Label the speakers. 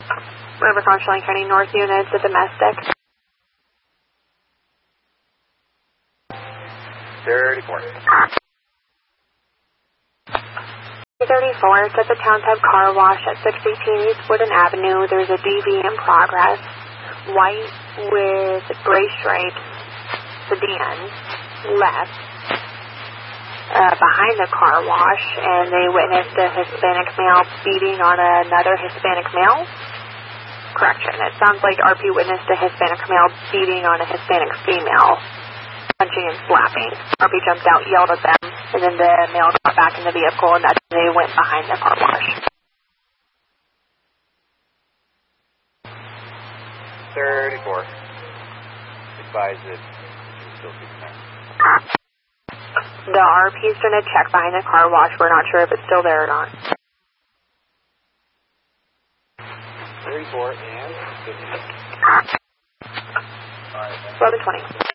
Speaker 1: River Conch, County North units, a domestic.
Speaker 2: 34.
Speaker 1: 34, it's at the Townsend Car Wash at 618 East Wooden Avenue. There's a DV in progress. White with gray stripes, sedan, left, behind the car wash, and they witnessed a Hispanic male beating on another Hispanic male. Correction, it sounds like RP witnessed a Hispanic male beating on a Hispanic female, punching and slapping. RP jumped out, yelled at them, and then the male got back in the vehicle, and that's when they went behind the car wash.
Speaker 2: 34. Advise that you can still see the there.
Speaker 1: The RP's going to check behind the car wash. We're not sure if it's still there or not.
Speaker 2: 34 and 50.
Speaker 1: 11:20.